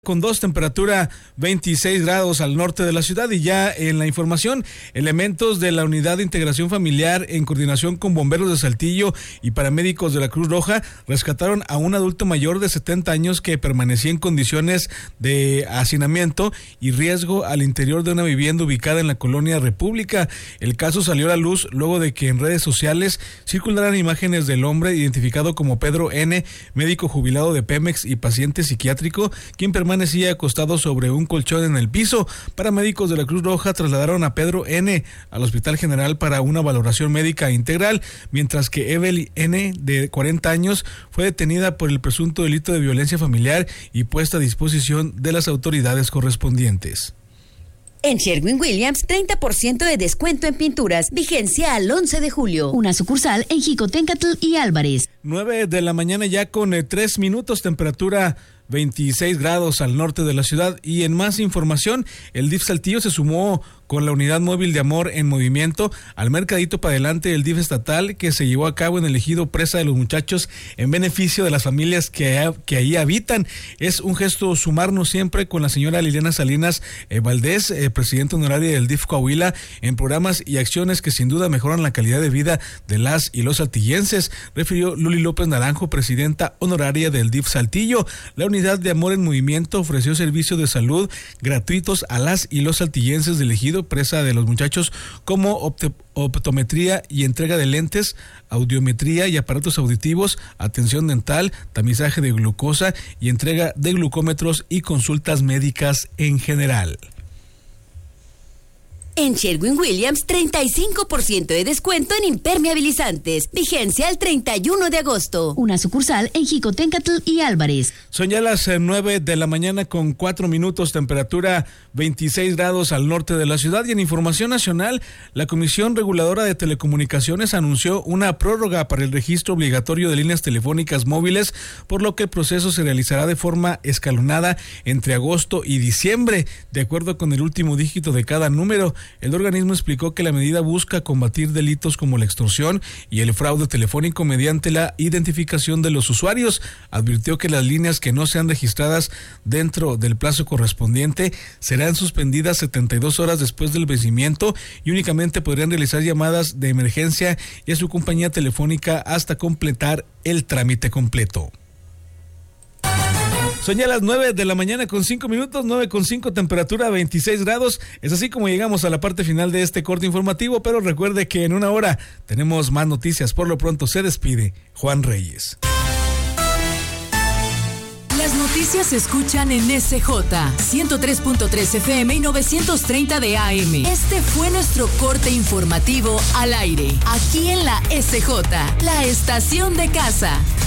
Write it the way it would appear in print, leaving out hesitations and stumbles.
Con 2, temperatura 26 grados al norte de la ciudad. Y ya en la información, elementos de la Unidad de Integración Familiar en coordinación con bomberos de Saltillo y paramédicos de la Cruz Roja rescataron a un adulto mayor de 70 años que permanecía en condiciones de hacinamiento y riesgo al interior de una vivienda ubicada en la colonia República. El caso salió a la luz luego de que en redes sociales circularan imágenes del hombre identificado como Pedro N., médico jubilado de Pemex y paciente psiquiátrico, quien permanecía acostado sobre un colchón en el piso. Paramédicos de la Cruz Roja trasladaron a Pedro N. al Hospital General para una valoración médica integral, mientras que Evelyn N., de 40 años, fue detenida por el presunto delito de violencia familiar y puesta a disposición de las autoridades correspondientes. En Sherwin-Williams, 30% de descuento en pinturas. Vigencia al 11 de julio. Una sucursal en Jicotencatl y Álvarez. 9 de la mañana ya con 3 minutos, temperatura 26 grados al norte de la ciudad. Y en más información, el DIF Saltillo se sumó con la Unidad Móvil de Amor en Movimiento al mercadito para adelante del DIF estatal que se llevó a cabo en el ejido Presa de los Muchachos en beneficio de las familias que ahí habitan. Es un gesto sumarnos siempre con la señora Liliana Salinas Valdés, presidenta honoraria del DIF Coahuila, en programas y acciones que sin duda mejoran la calidad de vida de las y los saltillenses, refirió Luli López Naranjo, presidenta honoraria del DIF Saltillo. La Unidad de Amor en Movimiento ofreció servicios de salud gratuitos a las y los saltillenses del ejido Presa de los Muchachos, como optometría y entrega de lentes, audiometría y aparatos auditivos, atención dental, tamizaje de glucosa y entrega de glucómetros y consultas médicas en general. En Sherwin-Williams, 35% de descuento en impermeabilizantes. Vigencia al 31 de agosto. Una sucursal en Jicotencatl y Álvarez. Son ya las 9 de la mañana con 4 minutos, temperatura 26 grados al norte de la ciudad. Y en información nacional, la Comisión Reguladora de Telecomunicaciones anunció una prórroga para el registro obligatorio de líneas telefónicas móviles, por lo que el proceso se realizará de forma escalonada entre agosto y diciembre, de acuerdo con el último dígito de cada número. El organismo explicó que la medida busca combatir delitos como la extorsión y el fraude telefónico mediante la identificación de los usuarios. Advirtió que las líneas que no sean registradas dentro del plazo correspondiente serán suspendidas 72 horas después del vencimiento y únicamente podrían realizar llamadas de emergencia y a su compañía telefónica hasta completar el trámite completo. Son ya las 9 de la mañana con 5 minutos, 9:05, temperatura 26 grados. Es así como llegamos a la parte final de este corte informativo, pero recuerde que en una hora tenemos más noticias. Por lo pronto se despide Juan Reyes. Las noticias se escuchan en SJ 103.3 FM y 930 de AM. Este fue nuestro corte informativo al aire, aquí en la SJ, la estación de casa.